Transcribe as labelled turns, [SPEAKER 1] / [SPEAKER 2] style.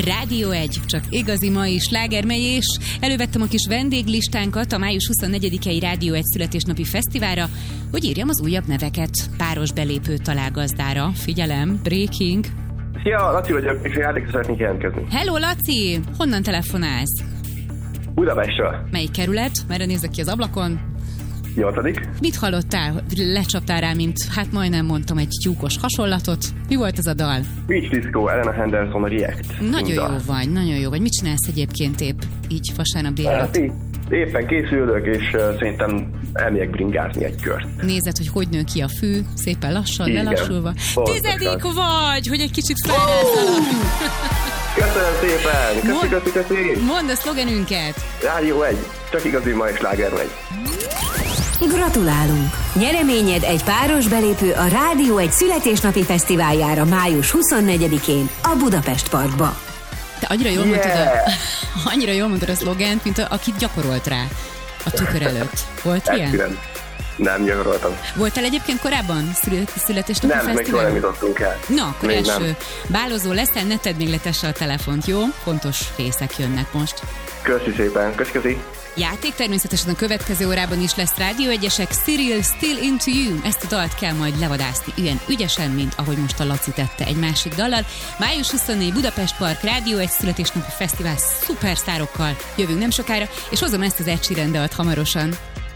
[SPEAKER 1] Rádió 1, csak igazi mai slágermely, és elővettem a kis vendéglistánkat a május 24-i Rádió 1 születésnapi fesztiválra, hogy írjam az újabb neveket páros belépő találgazdára. Figyelem, breaking.
[SPEAKER 2] Szia, Laci vagyok, és játékra szeretnék jelentkezni.
[SPEAKER 1] Hello, Laci! Honnan telefonálsz?
[SPEAKER 2] Budapestről.
[SPEAKER 1] Melyik kerület? Merre nézek ki az ablakon?
[SPEAKER 2] 8.
[SPEAKER 1] Mit hallottál? Lecsaptál rá, mint, hát majdnem mondtam, egy tyúkos hasonlatot. Mi volt ez a dal?
[SPEAKER 2] Beach Disco, Elena Henderson, a React.
[SPEAKER 1] Nagyon jó vagy, nagyon jó vagy. Mit csinálsz egyébként épp így vasárnap délelőtt?
[SPEAKER 2] Éppen készülök, és szerintem elmegyek bringázni egy kört.
[SPEAKER 1] Nézed, hogy nő ki a fű, szépen lassan, lelassulva. 10. vagy, hogy egy kicsit felrázzalak.
[SPEAKER 2] Köszönöm szépen! Köszi!
[SPEAKER 1] Mondd a szlogenünket!
[SPEAKER 2] Rádió 1, csak igazi mai sláger megy.
[SPEAKER 3] Gratulálunk! Nyereményed egy páros belépő a Rádió 1 születésnapi fesztiváljára május 24-én a Budapest Parkba.
[SPEAKER 1] Te annyira jól mondod a szlogent, mint akit gyakorolt rá a tükör előtt. Volt ilyen?
[SPEAKER 2] Nem gyakoroltam.
[SPEAKER 1] Voltál egyébként korábban születésnapi fesztiválon?
[SPEAKER 2] Nem, még soha nem jutottunk el.
[SPEAKER 1] Na, akkor még első bálozó leszel, ne tedd még le tesse a telefont, jó? Fontos részek jönnek most.
[SPEAKER 2] Köszi szépen, köszi.
[SPEAKER 1] Játék természetesen a következő órában is lesz Rádió 1-esek. Cyril, Still Into You. Ezt a dalt kell majd levadászni ilyen ügyesen, mint ahogy most a Laci tette egy másik dallal. Május 24 Budapest Park, Rádió 1 születésnapi fesztivál szupersztárokkal jövünk nem sokára, és hozom ezt az Ed Sheeran dalt hamarosan.